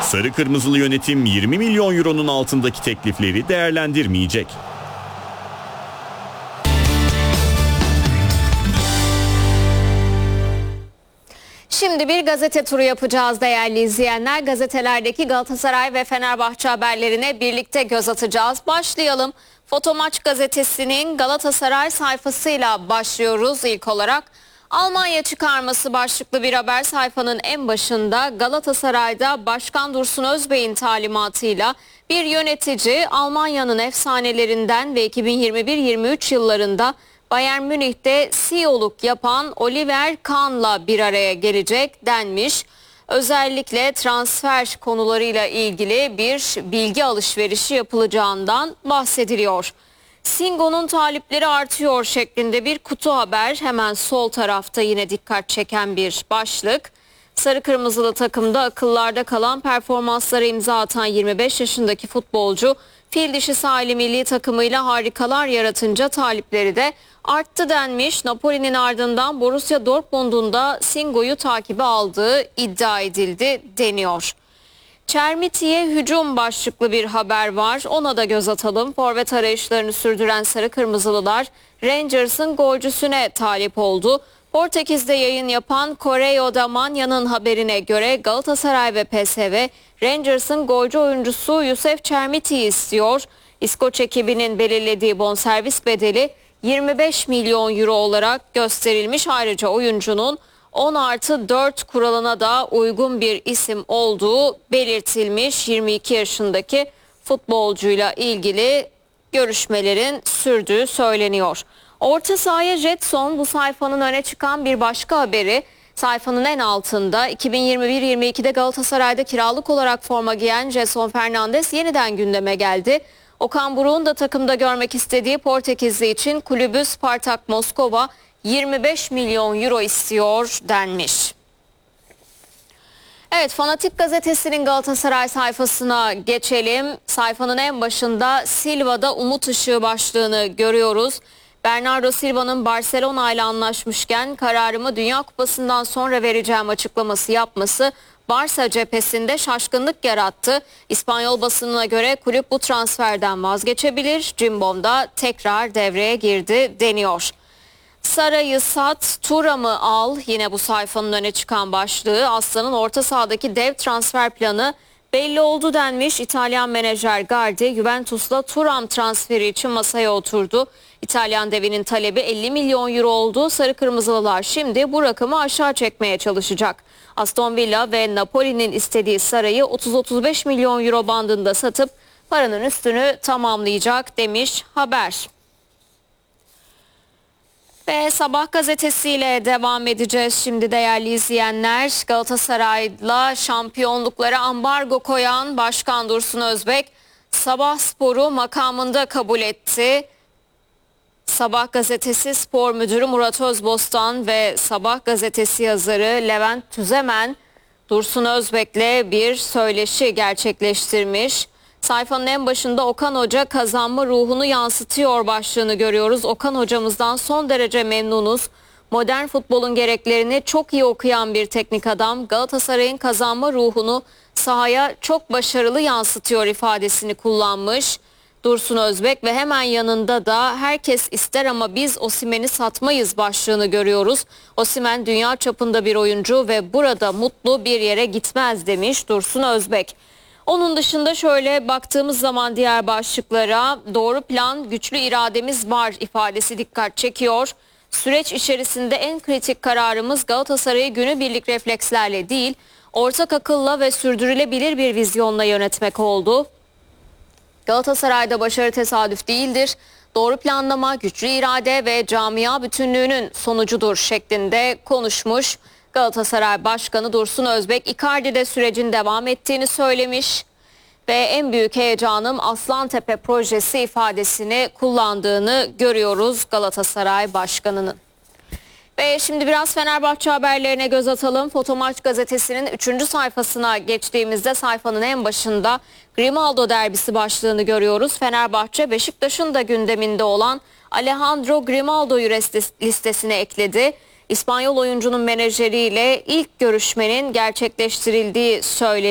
Sarı Kırmızılı yönetim 20 milyon euronun altındaki teklifleri değerlendirmeyecek. Şimdi bir gazete turu yapacağız değerli izleyenler. Gazetelerdeki Galatasaray ve Fenerbahçe haberlerine birlikte göz atacağız. Başlayalım. Fotomaç gazetesinin Galatasaray sayfasıyla başlıyoruz ilk olarak. Almanya çıkarması başlıklı bir haber sayfanın en başında. Galatasaray'da Başkan Dursun Özbek'in talimatıyla bir yönetici Almanya'nın efsanelerinden ve 2021-23 yıllarında Bayern Münih'te CEO'luk yapan Oliver Kahn'la bir araya gelecek denmiş. Özellikle transfer konularıyla ilgili bir bilgi alışverişi yapılacağından bahsediliyor. Singo'nun talipleri artıyor şeklinde bir kutu haber hemen sol tarafta, yine dikkat çeken bir başlık. Sarı Kırmızılı takımda akıllarda kalan performanslara imza atan 25 yaşındaki futbolcu fil dişi sahili milli takımıyla harikalar yaratınca talipleri de arttı denmiş. Napoli'nin ardından Borussia Dortmund'un da Singo'yu takibe aldığı iddia edildi deniyor. Çermiti'ye hücum başlıklı bir haber var. Ona da göz atalım. Forvet arayışlarını sürdüren Sarı Kırmızılılar Rangers'ın golcüsüne talip oldu. Portekiz'de yayın yapan Correio da Manhã'nın haberine göre Galatasaray ve PSV Rangers'ın golcü oyuncusu Youssef Çermiti'yi istiyor. İskoç ekibinin belirlediği bonservis bedeli 25 milyon euro olarak gösterilmiş. Ayrıca oyuncunun 10+4 kuralına da uygun bir isim olduğu belirtilmiş. 22 yaşındaki futbolcuyla ilgili görüşmelerin sürdüğü söyleniyor. Orta sahaya Jetson bu sayfanın öne çıkan bir başka haberi. Sayfanın en altında 2021-22'de Galatasaray'da kiralık olarak forma giyen Jetson Fernandes yeniden gündeme geldi. Okan Buruk'un da takımda görmek istediği Portekizli için kulübü Spartak Moskova 25 milyon euro istiyor denmiş. Evet, Fanatik gazetesinin Galatasaray sayfasına geçelim. Sayfanın en başında Silva'da umut ışığı başlığını görüyoruz. Bernardo Silva'nın Barcelona ile anlaşmışken kararımı Dünya Kupası'ndan sonra vereceğim açıklaması yapması Barça cephesinde şaşkınlık yarattı. İspanyol basınına göre kulüp bu transferden vazgeçebilir. Cimbom da tekrar devreye girdi deniyor. Saray'ı sat, Thuram'ı al, yine bu sayfanın öne çıkan başlığı. Aslan'ın orta sahadaki dev transfer planı belli oldu denmiş. İtalyan menajer Gardi, Juventus'la Thuram transferi için masaya oturdu. İtalyan devinin talebi 50 milyon euro oldu. Sarı Kırmızılılar şimdi bu rakamı aşağı çekmeye çalışacak. Aston Villa ve Napoli'nin istediği Saray'ı 30-35 milyon euro bandında satıp paranın üstünü tamamlayacak demiş haber. Ve Sabah gazetesiyle devam edeceğiz şimdi değerli izleyenler. Galatasaray'la şampiyonluklara ambargo koyan Başkan Dursun Özbek Sabah Spor'u makamında kabul etti. Sabah gazetesi spor müdürü Murat Özbostan ve Sabah gazetesi yazarı Levent Tüzemen Dursun Özbek'le bir söyleşi gerçekleştirmiş. Sayfanın en başında Okan Hoca kazanma ruhunu yansıtıyor başlığını görüyoruz. Okan hocamızdan son derece memnunuz. Modern futbolun gereklerini çok iyi okuyan bir teknik adam. Galatasaray'ın kazanma ruhunu sahaya çok başarılı yansıtıyor ifadesini kullanmış Dursun Özbek ve hemen yanında da herkes ister ama biz Osimhen'i satmayız başlığını görüyoruz. Osimhen dünya çapında bir oyuncu ve burada mutlu bir yere gitmez demiş Dursun Özbek. Onun dışında şöyle baktığımız zaman diğer başlıklara doğru plan, güçlü irademiz var ifadesi dikkat çekiyor. Süreç içerisinde en kritik kararımız Galatasaray'ı günübirlik reflekslerle değil, ortak akılla ve sürdürülebilir bir vizyonla yönetmek oldu. Galatasaray'da başarı tesadüf değildir. Doğru planlama, güçlü irade ve camia bütünlüğünün sonucudur şeklinde konuşmuş. Galatasaray Başkanı Dursun Özbek, Icardi'de sürecin devam ettiğini söylemiş ve en büyük heyecanım Aslantepe projesi ifadesini kullandığını görüyoruz Galatasaray Başkanı'nın. Ve şimdi biraz Fenerbahçe haberlerine göz atalım. Fotomaç gazetesinin 3. sayfasına geçtiğimizde sayfanın en başında Grimaldo derbisi başlığını görüyoruz. Fenerbahçe Beşiktaş'ın da gündeminde olan Alejandro Grimaldo'yu listesine ekledi. İspanyol oyuncunun menajeriyle ilk görüşmenin gerçekleştirildiği söyleniyor.